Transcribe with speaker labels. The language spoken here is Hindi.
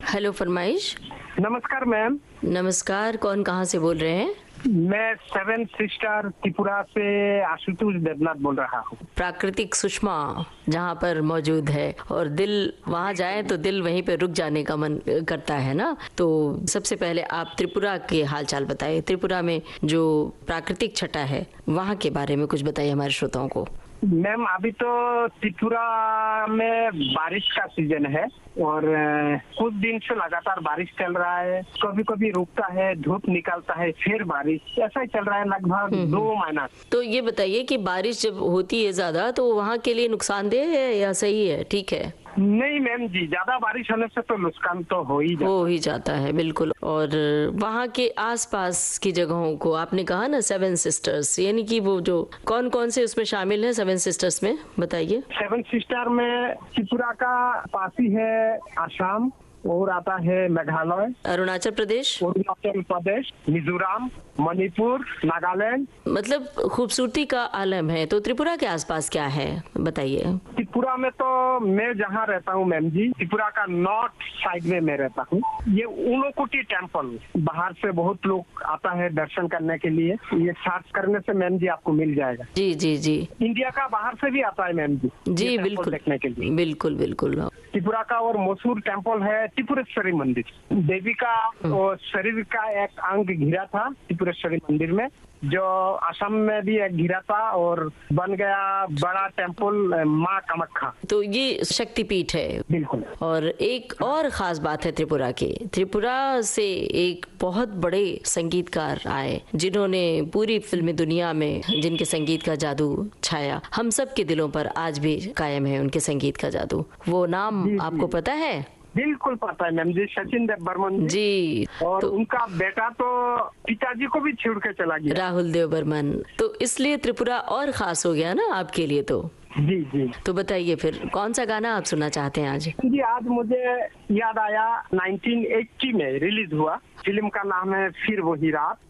Speaker 1: हेलो फरमाइश।
Speaker 2: नमस्कार मैम।
Speaker 1: नमस्कार, कौन कहाँ से बोल रहे हैं?
Speaker 2: मैं सेवन सिस्टर त्रिपुरा से आशुतोष देवनाथ बोल रहा हूँ।
Speaker 1: प्राकृतिक सुषमा जहाँ पर मौजूद है और दिल वहाँ जाए तो दिल वहीं पे रुक जाने का मन करता है ना। तो सबसे पहले आप त्रिपुरा के हालचाल बताइए। त्रिपुरा में जो प्राकृतिक छटा है वहाँ के बारे में कुछ बताइए हमारे श्रोताओं को।
Speaker 2: मैम अभी तो त्रिपुरा में बारिश का सीजन है और कुछ दिन से लगातार बारिश चल रहा है। कभी कभी रुकता है, धूप निकलता है, फिर बारिश, ऐसा ही चल रहा है लगभग 2 महीना।
Speaker 1: तो ये बताइए कि बारिश जब होती है ज्यादा तो वहाँ के लिए नुकसानदेह है या सही है, ठीक है?
Speaker 2: नहीं मैम जी, ज्यादा बारिश होने से तो नुकसान तो हो ही
Speaker 1: जाता है बिल्कुल। और वहाँ के आसपास की जगहों को आपने कहा ना सेवन सिस्टर्स, यानी कि वो जो कौन कौन से उसमें शामिल है सेवन सिस्टर्स में, बताइए।
Speaker 2: सेवन सिस्टर में त्रिपुरा का पास ही है आसाम और आता है मेघालय,
Speaker 1: अरुणाचल प्रदेश,
Speaker 2: मिजोरम, मणिपुर, नागालैंड।
Speaker 1: मतलब खूबसूरती का आलम है। तो त्रिपुरा के आसपास क्या है बताइए।
Speaker 2: त्रिपुरा में तो मैं जहाँ रहता हूँ मैम जी, त्रिपुरा का नॉर्थ साइड में मैं रहता हूँ। ये ऊनोकोटी टेम्पल, बाहर से बहुत लोग आता है दर्शन करने के लिए। ये सर्च करने से मैम जी आपको मिल जाएगा।
Speaker 1: जी जी जी।
Speaker 2: इंडिया का बाहर से भी आता है मैम जी।
Speaker 1: जी बिल्कुल
Speaker 2: देखने के लिए।
Speaker 1: बिल्कुल बिल्कुल।
Speaker 2: त्रिपुरा का और मशहूर टेम्पल है त्रिपुरेश्वरी मंदिर। देवी का और शरीर का एक अंग घिरा था त्रिपुरेश्वरी मंदिर में, जो असम में भी एक घिरा था और बन गया बड़ा टेम्पल माँ कामाख्या।
Speaker 1: तो ये शक्तिपीठ है
Speaker 2: बिल्कुल।
Speaker 1: और एक और खास बात है त्रिपुरा की, त्रिपुरा से एक बहुत बड़े संगीतकार आए जिन्होंने पूरी फिल्मी दुनिया में, जिनके संगीत का जादू छाया। हम सब के दिलों पर आज भी कायम है उनके संगीत का जादू। वो नाम आपको पता है?
Speaker 2: बिल्कुल पता है मैम जी, सचिन देव बर्मन
Speaker 1: जी।
Speaker 2: और
Speaker 1: तो
Speaker 2: उनका बेटा तो पिताजी को भी छोड़ के चला गया,
Speaker 1: राहुल देव बर्मन। तो इसलिए त्रिपुरा और खास हो गया ना आपके लिए। तो
Speaker 2: जी जी।
Speaker 1: तो बताइए फिर कौन सा गाना आप सुनना चाहते हैं आज?
Speaker 2: जी आज मुझे याद आया 1980 में रिलीज हुआ फिल्म का नाम है फिर वही रात।